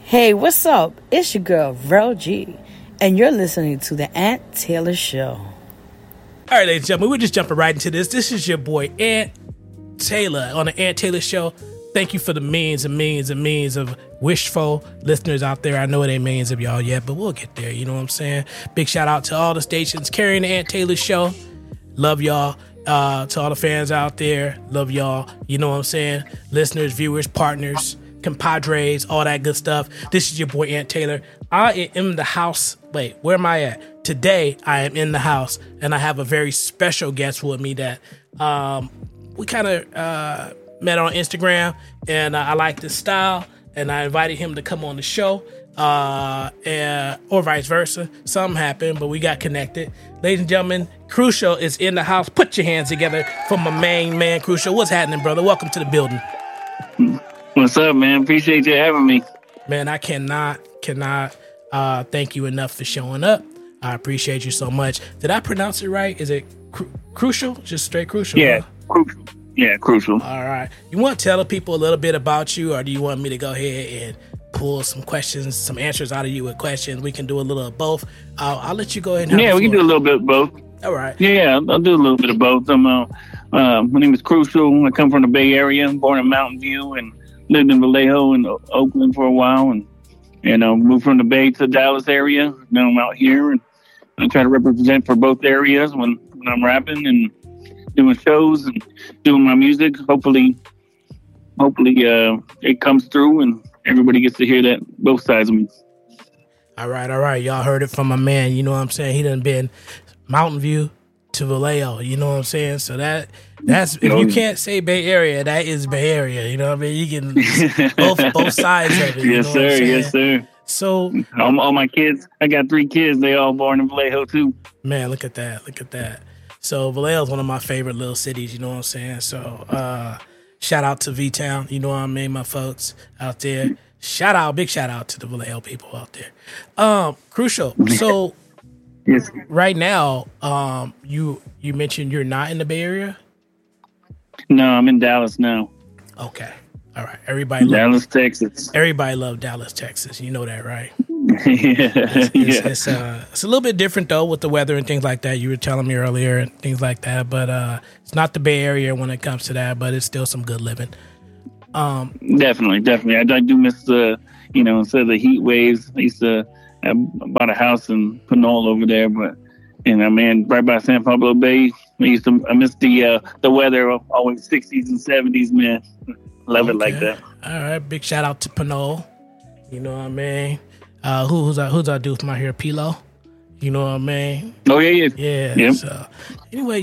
Hey, what's up? It's your girl, Vel G, and you're listening to The Ant Taylor Show. All right, ladies and gentlemen, we're just jumping right into this. This is your boy, Ant Taylor, on The Ant Taylor Show. Thank you for the millions and millions and millions of wishful listeners out there. I know it ain't millions of y'all yet, but we'll get there. You know what I'm saying? Big shout out to all the stations carrying The Ant Taylor Show. Love y'all. To all the fans out there, love y'all. You know what I'm saying? Listeners, viewers, partners, compadres, all that good stuff. This is your boy, Ant Taylor. I am in the house. Wait, where am I at? Today, I am in the house, and I have a very special guest with me that we kind of met on Instagram, and I like this style, and I invited him to come on the show, or vice versa. Something happened, but we got connected. Ladies and gentlemen, Crucial is in the house. Put your hands together for my main man, Crucial. What's happening, brother? Welcome to the building. What's up, man? Appreciate you having me. Man, I cannot thank you enough for showing up. I appreciate you so much. Did I pronounce it right? Is it Crucial? Just straight Crucial? Yeah, huh? Crucial. Yeah, Crucial. All right. You want to tell the people a little bit about you, or do you want me to go ahead and pull some questions, some answers out of you with questions? We can do a little of both. I'll let you go ahead and we can do a little bit of both. All right. Yeah, I'll do a little bit of both. My name is Crucial. I come from the Bay Area, born in Mountain View, and lived in Vallejo and Oakland for a while, and moved from the Bay to the Dallas area. Now I'm out here, and I try to represent for both areas when I'm rapping and doing shows and doing my music. Hopefully, it comes through and everybody gets to hear that both sides of me. All right. Y'all heard it from my man. You know what I'm saying? He done been Mountain View to Vallejo. You know what I'm saying? So that's if you can't say Bay Area, that is Bay Area. You know what I mean? You can both sides of it. Yes, sir. Yes, sir. So all my kids, I got 3 kids. They all born in Vallejo too. Man, look at that. So Vallejo is one of my favorite little cities. You know what I'm saying? So shout out to V-Town. You know what I mean? My folks out there. Big shout out to the Vallejo people out there. Crucial. So yes. Right now, you mentioned you're not in the Bay Area? No, I'm in Dallas now. Okay. All right. Dallas, Texas. Everybody love Dallas, Texas. You know that, right? It's a little bit different though with the weather and things like that. You were telling me earlier and things like that, but it's not the Bay Area when it comes to that, but it's still some good living. Definitely. I do miss the, instead of the heat waves. I used to have bought a house in Pinole over there, but man, right by San Pablo Bay. I miss the weather, always 60s and 70s, man. Love it like that. All right, big shout out to Pinole. You know what I mean? Who's our dude from out here? Pilo. You know what I mean? Oh yeah. Yep. So anyway,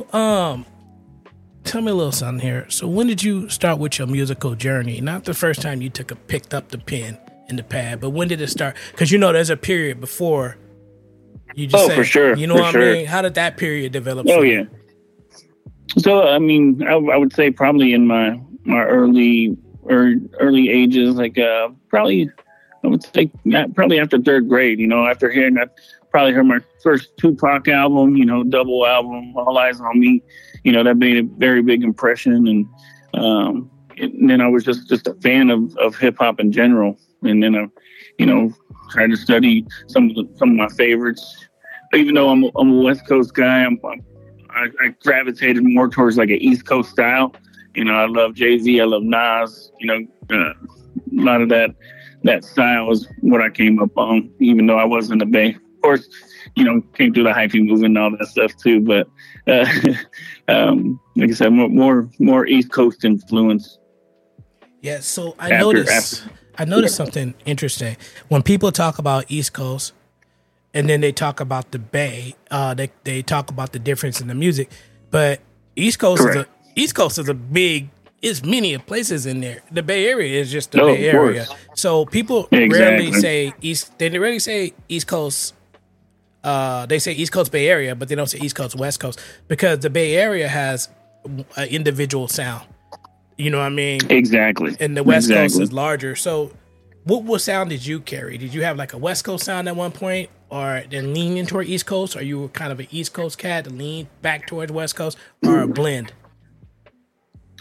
tell me a little something here. So when did you start with your musical journey? Not the first time you picked up the pen and the pad, but when did it start? Because there's a period before you just for sure. You know what I mean? How did that period develop? Oh yeah. So I would say probably in my early ages, like probably I would say probably after 3rd grade. After hearing that, probably heard my first Tupac album. Double album, All Eyes on Me. That made a very big impression, and then I was just a fan of hip hop in general. And then I, tried to study some of my favorites. Even though I'm a West Coast guy, I gravitated more towards like an East Coast style. I love Jay-Z, I love Nas. A lot of that style was what I came up on, even though I was in the Bay. Of course, came through the hyphy movement and all that stuff too. But like I said, more East Coast influence. Yeah. So I noticed something interesting when people talk about East Coast, and then they talk about the Bay. They talk about the difference in the music, but East Coast is a big. It's many places in there. The Bay Area is just the Bay Area. So people rarely say East. They rarely say East Coast. They say East Coast Bay Area, but they don't say East Coast West Coast because the Bay Area has an individual sound. You know what I mean? Exactly. And the West Coast is larger. So what sound did you carry? Did you have like a West Coast sound at one point, or then lean into East Coast, or you were kind of an East Coast cat to lean back towards West Coast, or a blend?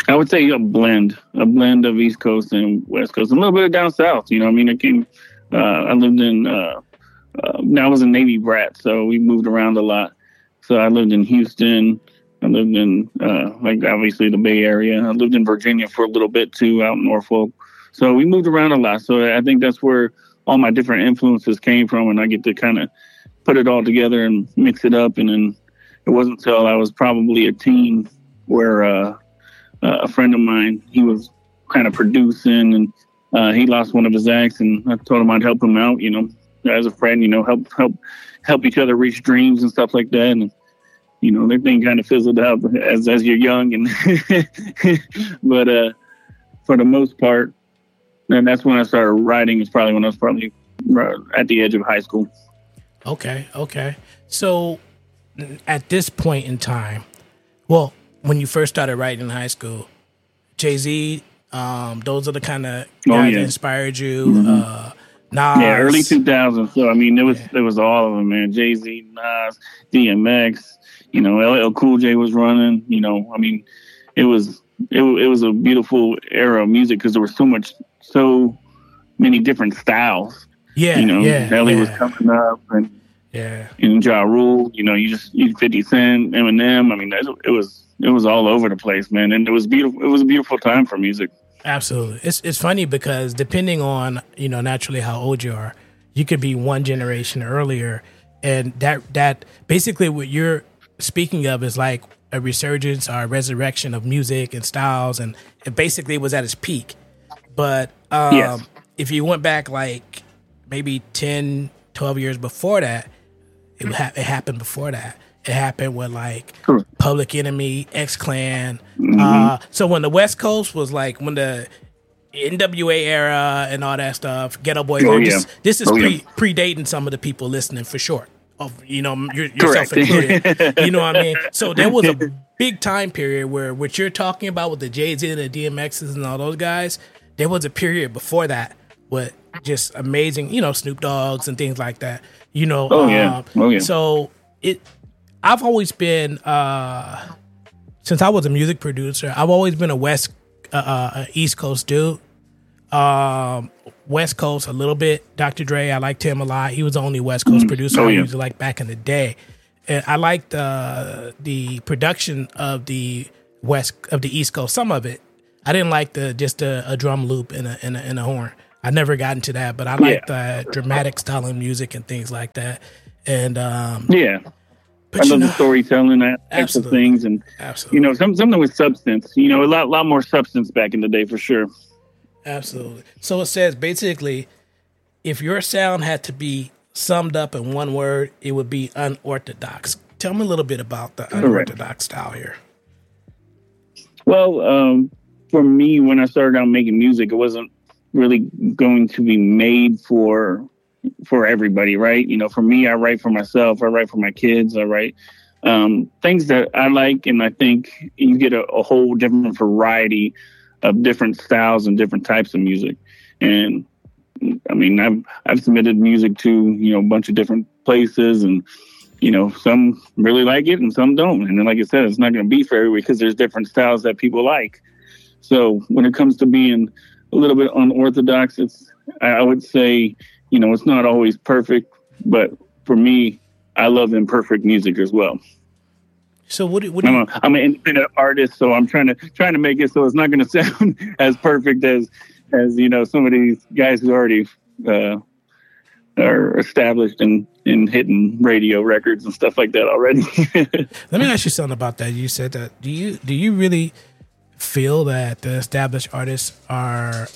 I would say a blend of East Coast and West Coast, a little bit of down south. You know, I mean, I lived in, now I was a Navy brat, so we moved around a lot. So I lived in Houston. I lived in, like, obviously the Bay Area. I lived in Virginia for a little bit too, out in Norfolk. So we moved around a lot. So I think that's where all my different influences came from, and I get to kind of put it all together and mix it up. And then it wasn't until I was probably a teen where a friend of mine, he was kind of producing, and he lost one of his acts, and I told him I'd help him out, you know, as a friend, you know, help each other reach dreams and stuff like that. And you know, their thing kind of fizzled out as you're young, and but for the most part, and that's when I started writing. It's probably when I was at the edge of high school. Okay. So at this point in time, well, when you first started writing in high school, Jay-Z, those are the kind of guys that inspired you. Mm-hmm. Nas. Yeah, early 2000s. So I mean, it was all of them, man. Jay-Z, Nas, DMX. You know, LL Cool J was running. You know, I mean, it was a beautiful era of music because there was so many different styles. Yeah, you know, Nelly was coming up, and Ja Rule. You know, you 50 Cent, Eminem. I mean, it was all over the place, man, and it was beautiful. It was a beautiful time for music. Absolutely, it's funny because depending on, you know, naturally how old you are, you could be one generation earlier, and that basically what you're speaking of is like a resurgence or a resurrection of music and styles, and it basically was at its peak. But if you went back like maybe 10, 12 years before that, it happened before that. It happened with like Public Enemy, X-Clan. So when the West Coast was like, when the NWA era and all that stuff, Ghetto Boys, this is predating some of the people listening for sure. You know, yourself included. You know what I mean? So there was a big time period where what you're talking about with the Jay-Z and the DMXs and all those guys, there was a period before that with just amazing, you know, Snoop Dogg's and things like that. You know, so I've always been, since I was a music producer, I've always been a East Coast dude. West Coast a little bit. Dr. Dre, I liked him a lot. He was the only West Coast producer I used to like back in the day. And I liked the production of the East Coast. Some of it, I didn't like just a drum loop and a horn. I never got into that, but I liked the dramatic styling music and things like that. And but I love the storytelling aspects of things, and you know, something with substance. You know, a lot more substance back in the day for sure. Absolutely. So it says basically, if your sound had to be summed up in one word, it would be unorthodox. Tell me a little bit about the unorthodox style here. Well, for me, when I started out making music, it wasn't really going to be made for everybody, right? You know, for me, I write for myself. I write for my kids. I write things that I like, and I think you get a whole different variety of different styles and different types of music. And I mean, I've submitted music to, you know, a bunch of different places, and, you know, some really like it and some don't. And then, like I said, it's not going to be for everybody because there's different styles that people like. So when it comes to being a little bit unorthodox, I would say, you know, it's not always perfect, but for me, I love imperfect music as well. So I'm an independent artist, so I'm trying to make it so it's not going to sound as perfect as you know, some of these guys who already are established and hitting radio records and stuff like that already. Let me ask you something about that. You said that. Do you really feel that the established artists are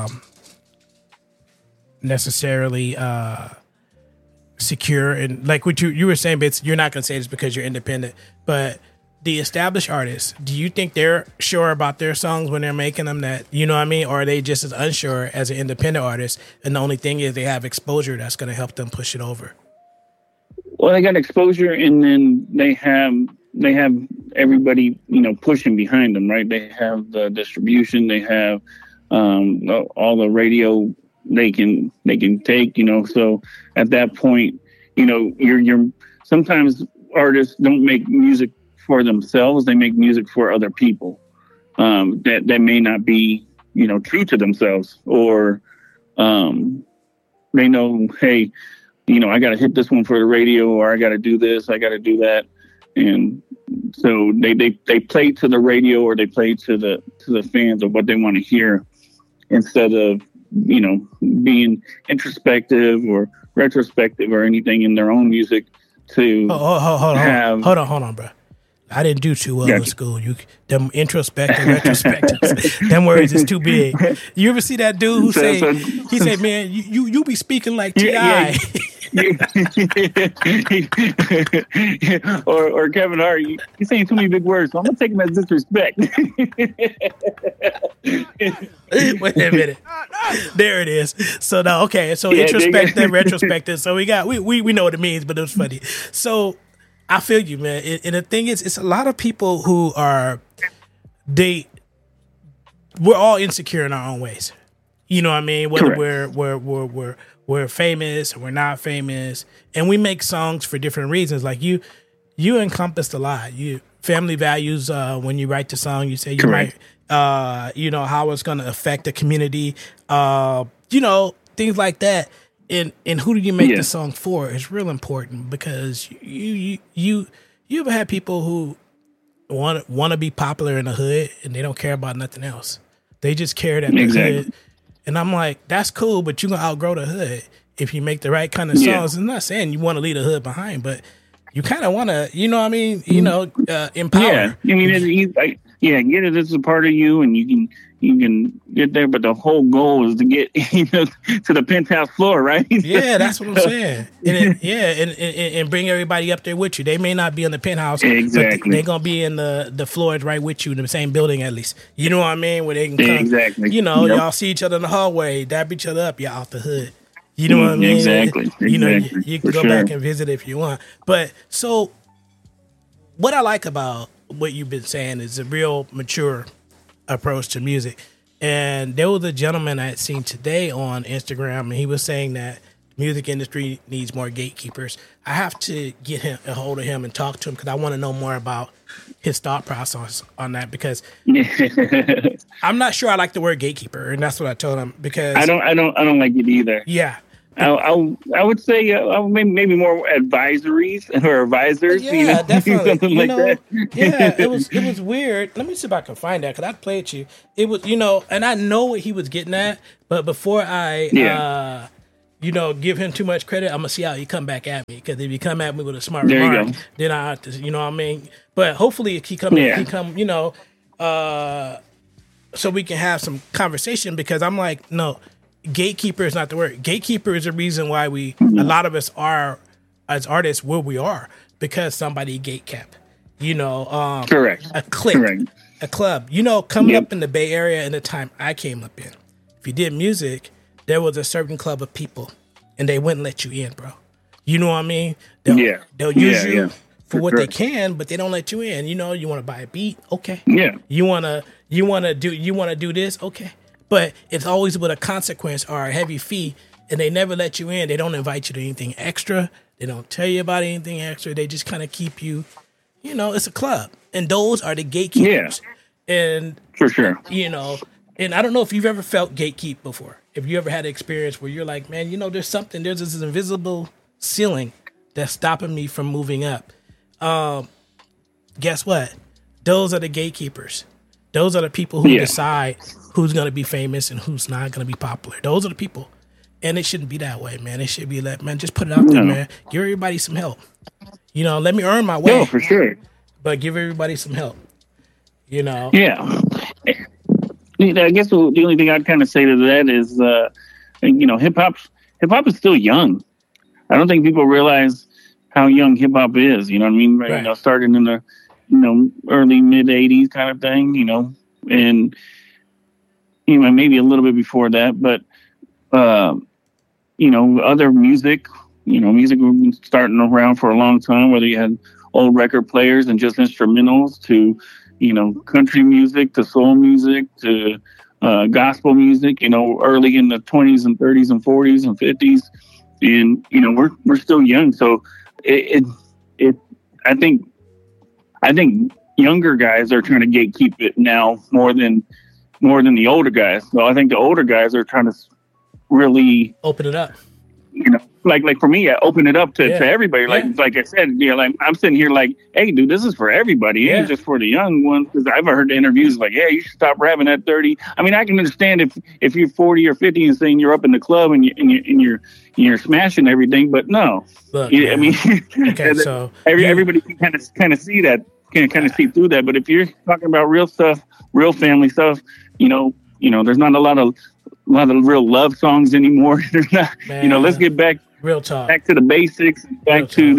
necessarily secure? And like what you were saying, but you're not going to say this because you're independent, but the established artists, do you think they're sure about their songs when they're making them, that, you know what I mean? Or are they just as unsure as an independent artist, and the only thing is they have exposure that's going to help them push it over? Well, they got exposure, and then they have everybody, you know, pushing behind them, right? They have the distribution, they have all the radio they can take, you know. So at that point, you know, you're sometimes artists don't make music for themselves, they make music for other people. that may not be, true to themselves, or they know, hey, I got to hit this one for the radio, or I got to do this, I got to do that. And so they play to the radio, or they play to the fans of what they want to hear, instead of, being introspective or retrospective or anything in their own music to hold on, bro. I didn't do too well in school. Them introspective, retrospectives, them words is too big. You ever see that dude who he said, man, you be speaking like T.I. or Kevin Hart, he's saying too many big words, so I'm gonna take him as disrespect. Wait a minute. There it is. So now, okay, so introspective, retrospective. So we know what it means, but it was funny. So I feel you, man. And the thing is, it's a lot of people who we're all insecure in our own ways. You know what I mean? Whether we're famous or we're not famous, and we make songs for different reasons. Like you encompassed a lot. Family values. When you write the song, you say you might, how it's going to affect the community. Things like that. And who do you make the song for is real important, because you ever had people who want to be popular in the hood and they don't care about nothing else. They just care that the hood. And I'm like, that's cool, but you're going to outgrow the hood if you make the right kind of songs. I'm not saying you want to leave the hood behind, but you kind of want to, empower. Yeah, get it as a part of you, and you can get there, but the whole goal is to get to the penthouse floor, right? Yeah, that's what I'm saying. And bring everybody up there with you. They may not be in the penthouse, but they're gonna be in the floors right with you in the same building at least. You know what I mean? Where they can come. Y'all see each other in the hallway, dap each other up. You're out the hood. You know what I mean? Exactly. You can go back and visit if you want. But so, what I like about what you've been saying is a real mature approach to music. And there was a gentleman I had seen today on Instagram, and he was saying that the music industry needs more gatekeepers. I have to get a hold of him and talk to him, because I want to know more about his thought process on that, because I'm not sure I like the word gatekeeper, and that's what I told him, because I don't like it either. Yeah. I would say maybe more advisories or advisors. Yeah, definitely. That. Yeah, it was weird. Let me see if I can find that, because I played you. It was, and I know what he was getting at, but before I, give him too much credit, I'm gonna see how he come back at me. Because if he come at me with a smart remark, then I have to, what I mean. But hopefully, he come, so we can have some conversation, because I'm like, no. Gatekeeper is not the word. Gatekeeper is the reason why a lot of us are, as artists, where we are, because somebody gatekept. Correct. A clique, correct. A club. Coming up in the Bay Area in the time I came up in, if you did music, there was a certain club of people, and they wouldn't let you in, bro. You know what I mean? They'll use you for what they can, but they don't let you in. You want to buy a beat, okay? Yeah. You wanna do this, okay? But it's always with a consequence or a heavy fee, and they never let you in. They don't invite you to anything extra. They don't tell you about anything extra. They just kind of keep you, it's a club. And those are the gatekeepers. Yeah. And for sure. And I don't know if you've ever felt gatekeep before. If you ever had an experience where you're like, man, there's this invisible ceiling that's stopping me from moving up. Guess what? Those are the gatekeepers. Those are the people who decide who's going to be famous and who's not going to be popular. Those are the people. And it shouldn't be that way, man. It should be man, just put it out there, man. Give everybody some help. Let me earn my way. No, for sure. But give everybody some help. Yeah. I guess the only thing I'd kind of say to that is, hip hop is still young. I don't think people realize how young hip hop is. You know what I mean? Right. Starting in the early mid '80s kind of thing. And maybe a little bit before that, but other music. Music has been starting around for a long time. Whether you had old record players and just instrumentals, to country music, to soul music, to gospel music. Early in the 20s and 30s and 40s and 50s, and we're still young. So I think younger guys are trying to gatekeep it now more than the older guys. So I think the older guys are trying to really open it up. You know, like for me, I open it up to everybody. Like I said, you know, like I'm sitting here like, hey, dude, this is for everybody. It ain't just for the young ones. Because I've heard interviews like, yeah, you should stop rapping at 30. I mean, I can understand if you're 40 or 50 and saying you're up in the club and you're smashing everything, but no. Look, I mean, okay, so everybody can kind of see that, can kind of see through that. But if you're talking about real stuff, real family stuff, you know, there's not a lot of real love songs anymore. There's not, you know, let's get back real talk, back to the basics, back to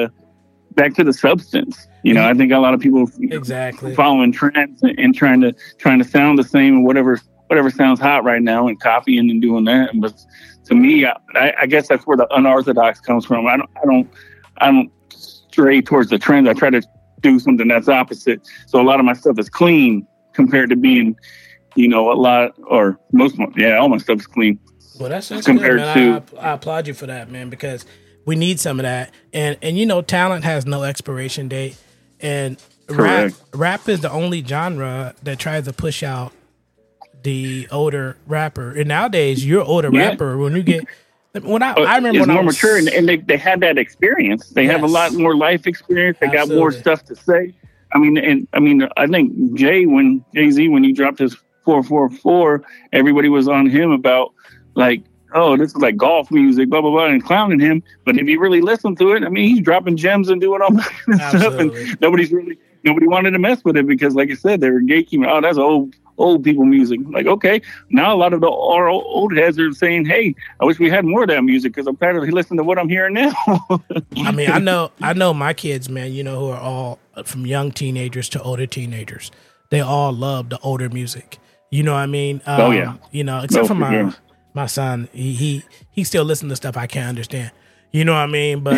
the substance. You know, I think a lot of people following trends and trying to sound the same and whatever sounds hot right now and copying and doing that. But to me, I guess that's where the unorthodox comes from. I don't stray towards the trends. I try to do something that's opposite. So a lot of my stuff is clean compared to being, you know, a lot or most, all my stuff is clean. Well, that's compared good, man. I applaud you for that, man, because we need some of that. And you know, talent has no expiration date. And rap is the only genre that tries to push out the older rapper. And nowadays, you're an older rapper. When you get, I remember when more mature, and they had that experience. They have a lot more life experience. They got more stuff to say. I mean, I think Jay-Z, when he dropped his 444, everybody was on him about like, oh, this is like golf music, blah, blah, blah, and clowning him. But if you really listen to it, I mean, he's dropping gems and doing all that stuff. And nobody wanted to mess with it because, like I said, they were gatekeeping. Oh, that's old people music. Like, okay, now a lot of our old heads are saying, hey, I wish we had more of that music because I'm tired of listening to what I'm hearing now. I mean, I know my kids, man, you know, who are all from young teenagers to older teenagers. They all love the older music. You know what I mean? You know, except for my son, he still listens to stuff I can't understand. You know what I mean? But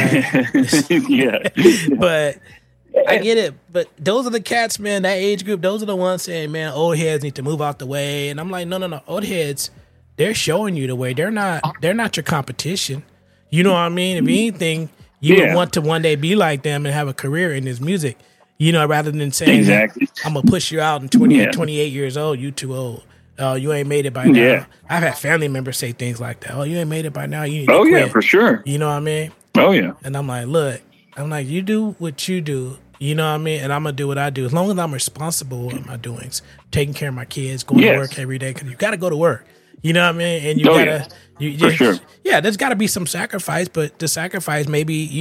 but I get it. But those are the cats, man, that age group, those are the ones saying, man, old heads need to move out the way. And I'm like, no. Old heads, they're showing you the way. They're not your competition. You know what I mean? If anything, you would want to one day be like them and have a career in this music. You know, rather than saying, I'm going to push you out in 28 years old, you too old. Oh, you ain't made it by now. Yeah. I've had family members say things like that. Oh, you ain't made it by now. You need to quit. Yeah, for sure. You know what I mean? Oh, yeah. And I'm like, look, you do what you do. You know what I mean? And I'm going to do what I do. As long as I'm responsible with my doings, taking care of my kids, going to work every day. Because you got to go to work. You know what I mean? And you got to... For sure. Yeah, there's got to be some sacrifice, but the sacrifice maybe...